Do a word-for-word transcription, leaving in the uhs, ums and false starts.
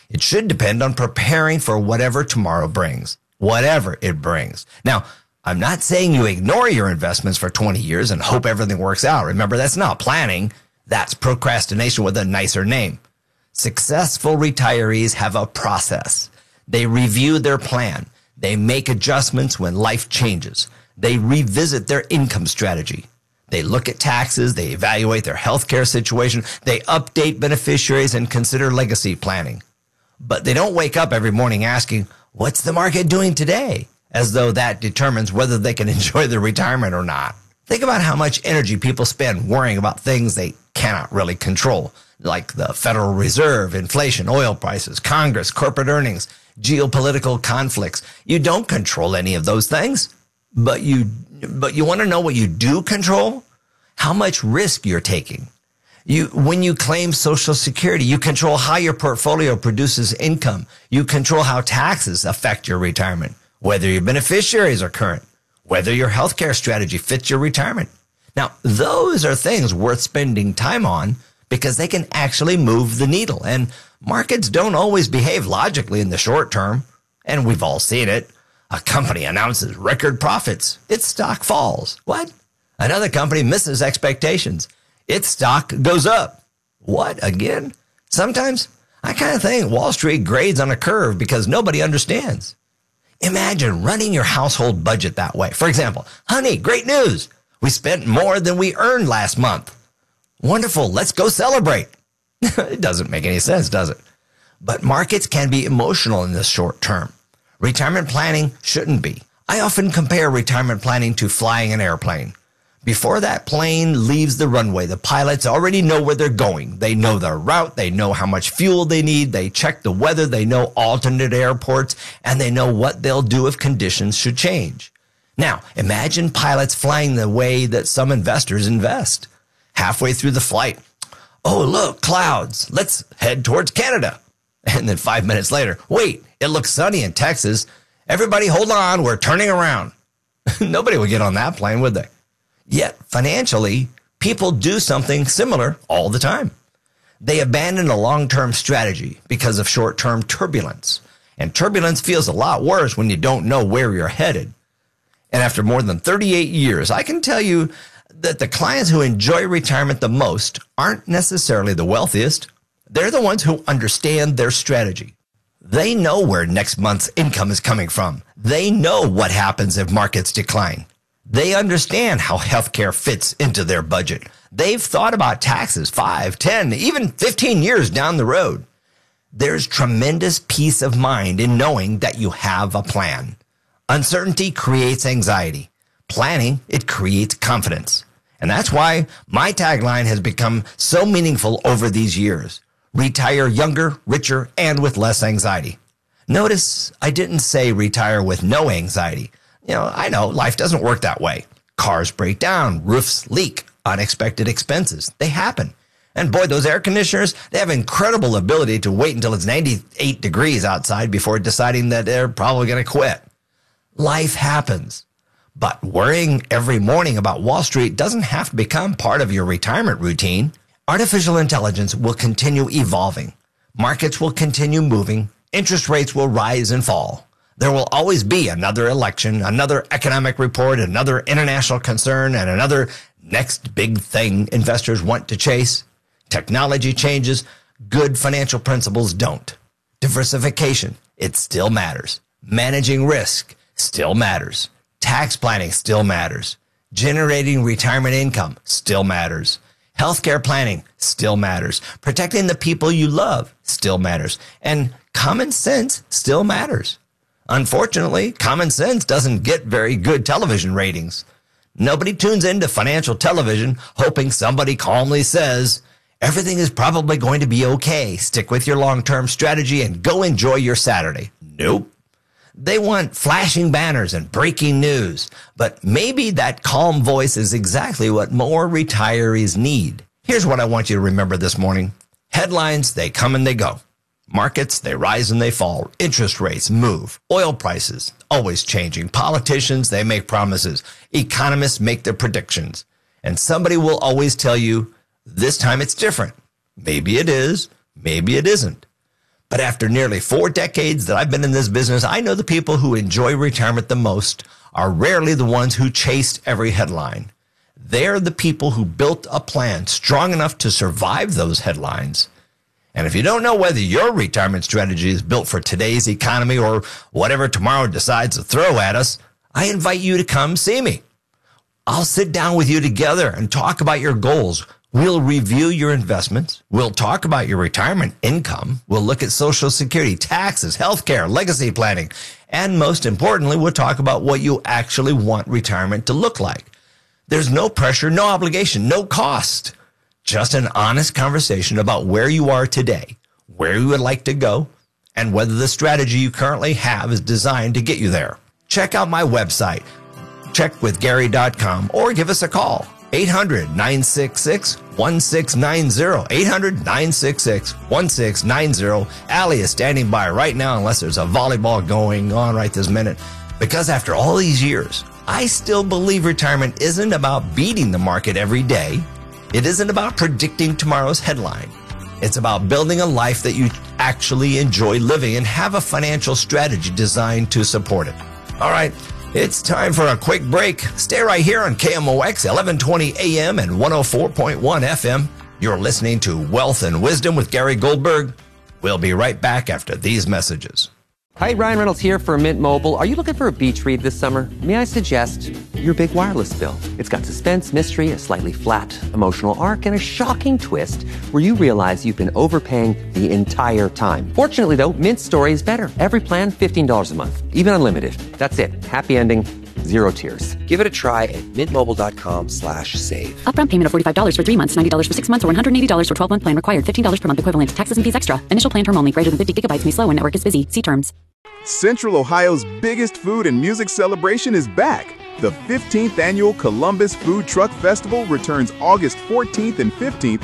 It should depend on preparing for whatever tomorrow brings, whatever it brings. Now, I'm not saying you ignore your investments for twenty years and hope everything works out. Remember, that's not planning. That's procrastination with a nicer name. Successful retirees have a process. They review their plan. They make adjustments when life changes. They revisit their income strategy. They look at taxes. They evaluate their healthcare situation. They update beneficiaries and consider legacy planning. But they don't wake up every morning asking, what's the market doing today? As though that determines whether they can enjoy their retirement or not. Think about how much energy people spend worrying about things they cannot really control, like the Federal Reserve, inflation, oil prices, Congress, corporate earnings, geopolitical conflicts. You don't control any of those things, but you, but you want to know what you do control? How much risk you're taking. You, when you claim Social Security, you control how your portfolio produces income. You control how taxes affect your retirement, whether your beneficiaries are current, whether your healthcare strategy fits your retirement. Now, those are things worth spending time on because they can actually move the needle. And markets don't always behave logically in the short term. And we've all seen it. A company announces record profits. Its stock falls. What? Another company misses expectations. Its stock goes up. What? Again? Sometimes I kind of think Wall Street grades on a curve because nobody understands. Imagine running your household budget that way. For example, honey, great news. We spent more than we earned last month. Wonderful. Let's go celebrate. It doesn't make any sense, does it? But markets can be emotional in the short term. Retirement planning shouldn't be. I often compare retirement planning to flying an airplane. Before that plane leaves the runway, the pilots already know where they're going. They know their route. They know how much fuel they need. They check the weather. They know alternate airports, and they know what they'll do if conditions should change. Now, imagine pilots flying the way that some investors invest. Halfway through the flight, oh, look, clouds. Let's head towards Canada. And then five minutes later, wait, it looks sunny in Texas. Everybody hold on, we're turning around. Nobody would get on that plane, would they? Yet, financially, people do something similar all the time. They abandon a long-term strategy because of short-term turbulence. And turbulence feels a lot worse when you don't know where you're headed. And after more than thirty-eight years, I can tell you that the clients who enjoy retirement the most aren't necessarily the wealthiest. They're the ones who understand their strategy. They know where next month's income is coming from. They know what happens if markets decline. They understand how healthcare fits into their budget. They've thought about taxes five, ten, even fifteen years down the road. There's tremendous peace of mind in knowing that you have a plan. Uncertainty creates anxiety. Planning, it creates confidence. And that's why my tagline has become so meaningful over these years. Retire younger, richer, and with less anxiety. Notice I didn't say retire with no anxiety. You know, I know life doesn't work that way. Cars break down, roofs leak, unexpected expenses. They happen. And boy, those air conditioners, they have incredible ability to wait until it's ninety-eight degrees outside before deciding that they're probably going to quit. Life happens. But worrying every morning about Wall Street doesn't have to become part of your retirement routine. Artificial intelligence will continue evolving. Markets will continue moving. Interest rates will rise and fall. There will always be another election, another economic report, another international concern, and another next big thing investors want to chase. Technology changes. Good financial principles don't. Diversification, it still matters. Managing risk still matters. Tax planning still matters. Generating retirement income still matters. Healthcare planning still matters. Protecting the people you love still matters. And common sense still matters. Unfortunately, common sense doesn't get very good television ratings. Nobody tunes into financial television hoping somebody calmly says, everything is probably going to be okay. Stick with your long-term strategy and go enjoy your Saturday. Nope. They want flashing banners and breaking news, but maybe that calm voice is exactly what more retirees need. Here's what I want you to remember this morning. Headlines, they come and they go. Markets, they rise and they fall. Interest rates move. Oil prices, always changing. Politicians, they make promises. Economists make their predictions. And somebody will always tell you, this time it's different. Maybe it is, maybe it isn't. But after nearly four decades that I've been in this business, I know the people who enjoy retirement the most are rarely the ones who chased every headline. They're the people who built a plan strong enough to survive those headlines. And if you don't know whether your retirement strategy is built for today's economy or whatever tomorrow decides to throw at us, I invite you to come see me. I'll sit down with you together and talk about your goals. We'll review your investments. We'll talk about your retirement income. We'll look at Social Security, taxes, healthcare, legacy planning. And most importantly, we'll talk about what you actually want retirement to look like. There's no pressure, no obligation, no cost. Just an honest conversation about where you are today, where you would like to go, and whether the strategy you currently have is designed to get you there. Check out my website, check with gary dot com, or give us a call. eight hundred, nine six six, one six nine zero. eight hundred, nine six six, one six nine zero. Allie is standing by right now unless there's a volleyball going on right this minute. Because after all these years, I still believe retirement isn't about beating the market every day. It isn't about predicting tomorrow's headline. It's about building a life that you actually enjoy living and have a financial strategy designed to support it. All right. It's time for a quick break. Stay right here on K M O X, eleven twenty A M and one oh four point one F M. You're listening to Wealth and Wisdom with Gary Goldberg. We'll be right back after these messages. Hi, Ryan Reynolds here for Mint Mobile. Are you looking for a beach read this summer? May I suggest your big wireless bill? It's got suspense, mystery, a slightly flat emotional arc, and a shocking twist where you realize you've been overpaying the entire time. Fortunately, though, Mint's story is better. Every plan, fifteen dollars a month, even unlimited. That's it. Happy ending. Zero tears. Give it a try at mintmobile.com slash save. Upfront payment of forty-five dollars for three months, ninety dollars for six months, or one hundred eighty dollars for twelve-month plan required. fifteen dollars per month equivalent. Taxes and fees extra. Initial plan term only. Greater than fifty gigabytes may slow when network is busy. See terms. Central Ohio's biggest food and music celebration is back. The fifteenth Annual Columbus Food Truck Festival returns August fourteenth and fifteenth